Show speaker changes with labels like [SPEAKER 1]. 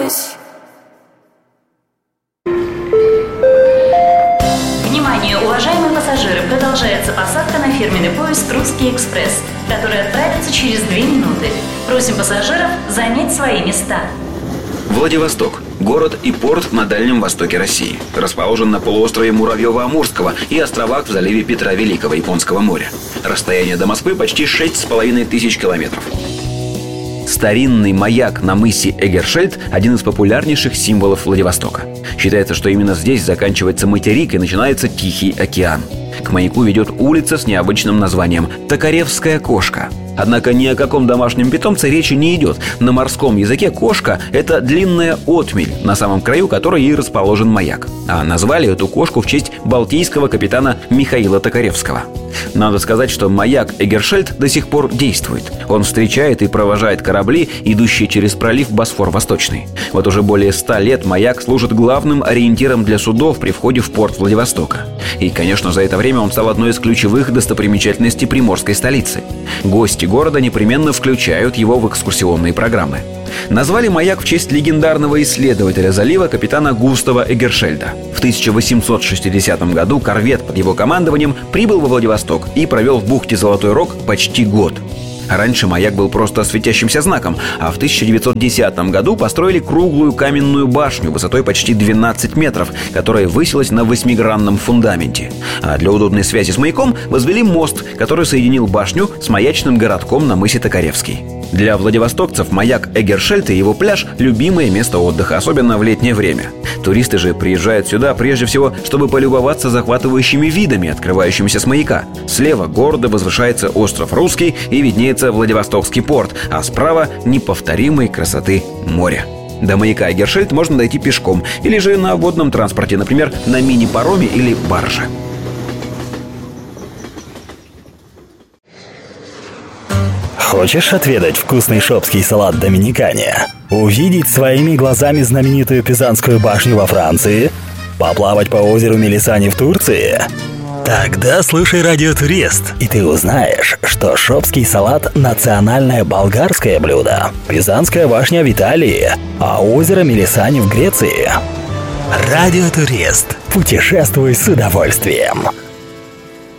[SPEAKER 1] волнуюсь.
[SPEAKER 2] Внимание, уважаемые пассажиры, продолжается посадка на фирменный поезд «Русский экспресс», который отправится через 2 минуты. Просим пассажиров занять свои места.
[SPEAKER 3] Владивосток – город и порт на Дальнем Востоке России. Расположен на полуострове Муравьева-Амурского и островах в заливе Петра Великого Японского моря. Расстояние до Москвы почти 6500 километров. Старинный маяк на мысе Эгершельд – один из популярнейших символов Владивостока. Считается, что именно здесь заканчивается материк и начинается Тихий океан. К маяку ведет улица с необычным названием «Токаревская кошка». Однако ни о каком домашнем питомце речи не идет. На морском языке кошка – это длинная отмель, на самом краю которой и расположен маяк. А назвали эту кошку в честь балтийского капитана Михаила Токаревского. Надо сказать, что маяк Эгершельд до сих пор действует. Он встречает и провожает корабли, идущие через пролив Босфор-Восточный. Вот уже более 100 лет маяк служит главным ориентиром для судов при входе в порт Владивостока. И, конечно, за это время он стал одной из ключевых достопримечательностей приморской столицы. Гости города непременно включают его в экскурсионные программы. Назвали маяк в честь легендарного исследователя залива капитана Густава Эгершельда. В 1860 году корвет под его командованием прибыл во Владивосток и провел в бухте Золотой Рог почти год. Раньше маяк был просто светящимся знаком, а в 1910 году построили круглую каменную башню высотой почти 12 метров, которая высилась на 8-гранном фундаменте. А для удобной связи с маяком возвели мост, который соединил башню с маячным городком на мысе Токаревский. Для владивостокцев маяк Эгершельд и его пляж – любимое место отдыха, особенно в летнее время. Туристы же приезжают сюда прежде всего, чтобы полюбоваться захватывающими видами, открывающимися с маяка. Слева гордо возвышается остров Русский и виднеется Владивостокский порт, а справа – неповторимой красоты море. До маяка Эгершельд можно дойти пешком или же на водном транспорте, например, на мини-пароме или барже.
[SPEAKER 4] Хочешь отведать вкусный шопский салат доминикане? Увидеть своими глазами знаменитую Пизанскую башню во Франции? Поплавать по озеру Мелисани в Турции? Тогда слушай Радио Турист, и ты узнаешь, что шопский салат – национальное болгарское блюдо, Пизанская башня в Италии, а озеро Мелисани в Греции. Радио Турист. Путешествуй с удовольствием.